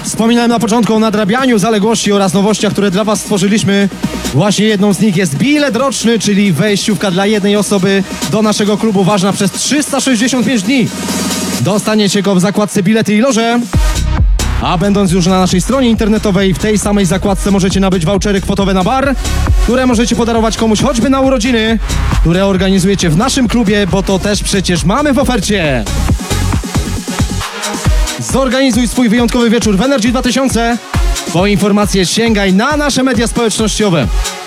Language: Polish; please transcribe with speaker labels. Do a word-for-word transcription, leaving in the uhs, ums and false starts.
Speaker 1: Wspominałem na początku o nadrabianiu zaległości oraz nowościach, które dla Was stworzyliśmy. Właśnie jedną z nich jest bilet roczny, czyli wejściówka dla jednej osoby do naszego klubu, ważna przez trzysta sześćdziesiąt pięć dni. Dostaniecie go w zakładce bilety i loże. A będąc już na naszej stronie internetowej, w tej samej zakładce możecie nabyć vouchery kwotowe na bar, które możecie podarować komuś choćby na urodziny, które organizujecie w naszym klubie, bo to też przecież mamy w ofercie. Zorganizuj swój wyjątkowy wieczór w Energy dwa tysiące. Po informacje sięgaj na nasze media społecznościowe.